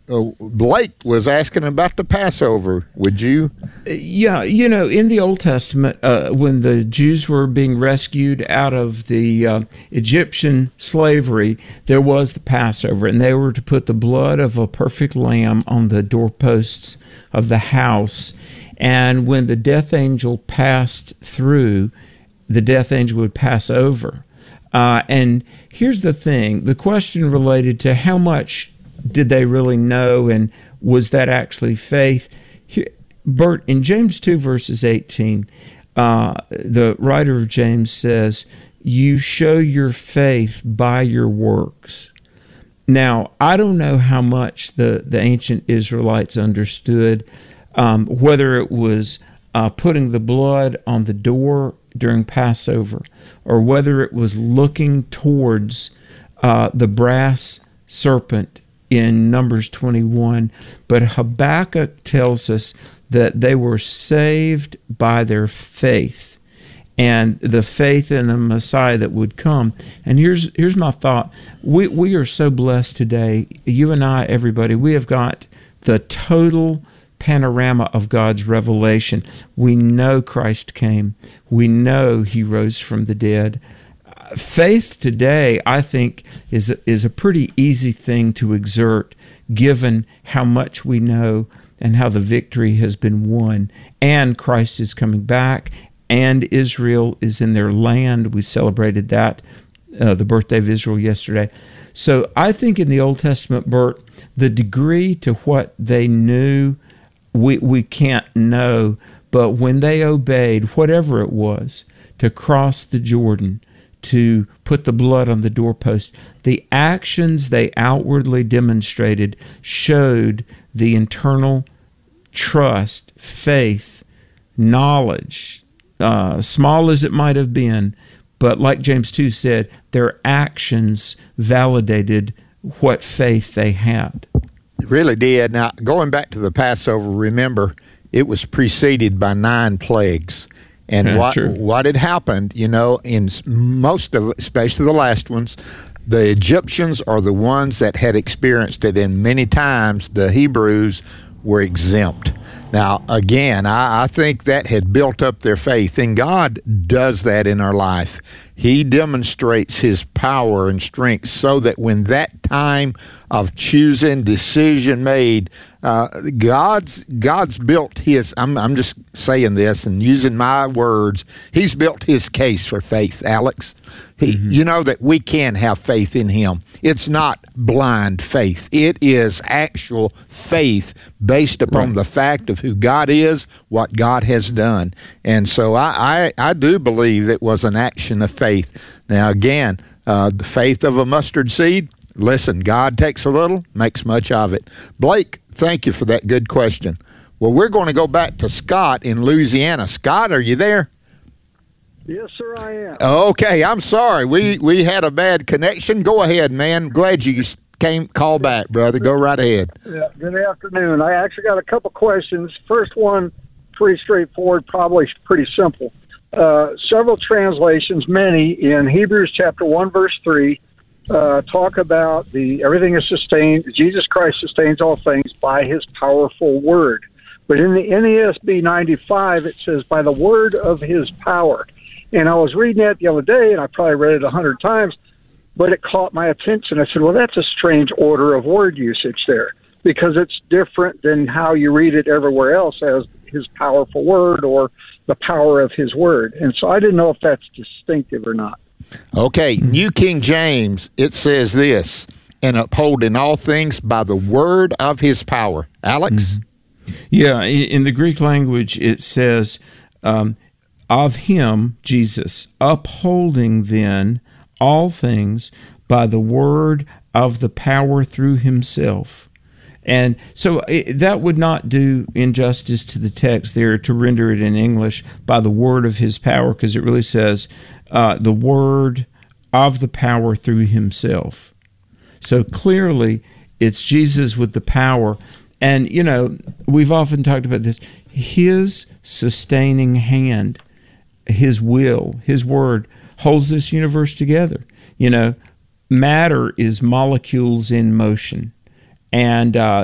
Blake was asking about the Passover. Would you? Yeah, in the Old Testament, when the Jews were being rescued out of the Egyptian slavery, there was the Passover, and they were to put the blood of a perfect lamb on the doorposts of the house. And when the death angel passed through, the death angel would pass over. And here's the thing. The question related to how much did they really know, and was that actually faith? Bert, in James 2, verses 18, the writer of James says, you show your faith by your works. Now, I don't know how much the ancient Israelites understood, whether it was putting the blood on the door during Passover, or whether it was looking towards the brass serpent in Numbers 21. But Habakkuk tells us that they were saved by their faith, and the faith in the Messiah that would come. And here's my thought. We are so blessed today, you and I, everybody. We have got the total panorama of God's revelation. We know Christ came. We know he rose from the dead. Faith today, I think, is a pretty easy thing to exert, given how much we know and how the victory has been won. And Christ is coming back, and Israel is in their land. We celebrated that, the birthday of Israel, yesterday. So I think in the Old Testament, Bert, the degree to what they knew, we can't know. But when they obeyed, whatever it was, to cross the Jordan, to put the blood on the doorpost, the actions they outwardly demonstrated showed the internal trust, faith, knowledge, small as it might have been, but like James 2 said, their actions validated what faith they had. It really did. Now, going back to the Passover, remember, it was preceded by 9 plagues. And what had happened, in most of, especially the last ones, the Egyptians are the ones that had experienced it, and many times the Hebrews were exempt. Now, again, I think that had built up their faith, and God does that in our life. He demonstrates his power and strength so that when that time of choosing, decision made, God's built his, I'm just saying this and using my words, he's built his case for faith, Alex. You know that we can have faith in him. It's not blind faith. It is actual faith based upon the fact of who God is, what God has done. And so I do believe it was an action of faith. Now, again, the faith of a mustard seed, listen, God takes a little, makes much of it. Blake, thank you for that good question. Well, we're going to go back to Scott in Louisiana. Scott, are you there? Yes, sir, I am. Okay, I'm sorry. We had a bad connection. Go ahead, man. Glad you call back, brother. Go right ahead. Yeah, good afternoon. I actually got a couple questions. First one, pretty straightforward, probably pretty simple. Several translations, many, in Hebrews chapter 1, verse 3, talk about everything is sustained. Jesus Christ sustains all things by his powerful word. But in the NASB 95, it says, by the word of his power. And I was reading that the other day, and I probably read it 100 times, but it caught my attention. I said, well, that's a strange order of word usage there, because it's different than how you read it everywhere else as his powerful word or the power of his word. And so I didn't know if that's distinctive or not. Okay, New King James, it says this, and upholding all things by the word of his power. Alex? Yeah, in the Greek language, it says, of him, Jesus, upholding then all things by the word of the power through himself. And so that would not do injustice to the text there to render it in English by the word of his power, because it really says the word of the power through himself. So clearly it's Jesus with the power. And, we've often talked about this. His sustaining hand, his will, his word holds this universe together. Matter is molecules in motion. And